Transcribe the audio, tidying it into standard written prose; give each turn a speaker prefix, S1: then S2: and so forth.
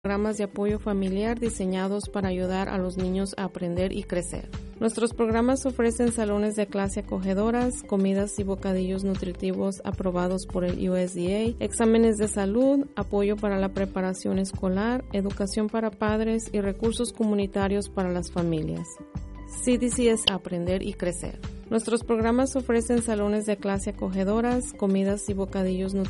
S1: Programas de apoyo familiar diseñados para ayudar a los niños a aprender y crecer. Nuestros programas ofrecen salones de clase acogedoras, comidas y bocadillos nutritivos aprobados por el USDA, exámenes de salud, apoyo para la preparación escolar, educación para padres y recursos comunitarios para las familias. CDC es aprender y crecer. Nuestros programas ofrecen salones de clase acogedoras, comidas y bocadillos nutritivos